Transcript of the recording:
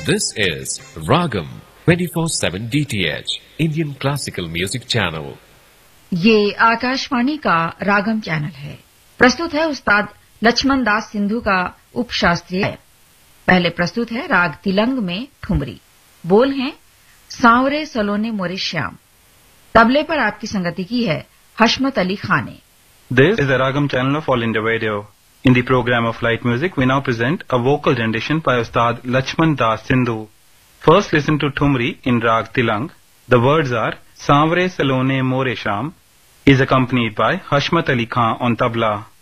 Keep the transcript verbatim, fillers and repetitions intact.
This is Ragam twenty-four seven D T H Indian Classical Music Channel. ये आकाशवाणी का रागम channel है। प्रस्तुत है उस्ताद लक्ष्मण दास सिंधु का उपशास्त्रीय। पहले प्रस्तुत है राग तिलंग में ठुमरी। बोल हैं सांवरे सलोने मोरे श्याम। तबले पर आपकी संगति की है हशमत अली खान ने। This is the Ragam channel of All India Radio. In the program of light music, we now present a vocal rendition by Ustad Lachman Das Sindhu. First listen to Thumri in Rag Tilang. The words are Sanvre Salone More Sham, is accompanied by Hashmat Ali Khan on tabla.